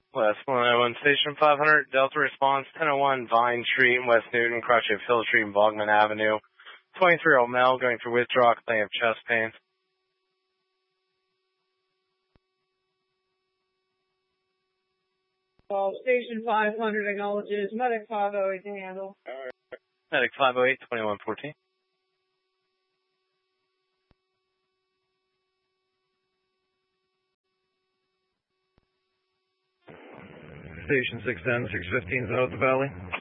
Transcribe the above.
West 191 Station 500, Delta response, 1001 Vine Street in West Newton, crossing Hill Street and Bogman Avenue. 23-year-old male going for withdrawal, complaining of chest pains. Station 500 acknowledges Medic 508 to handle. Medic 508, 2114. Station 610, 615 South Valley.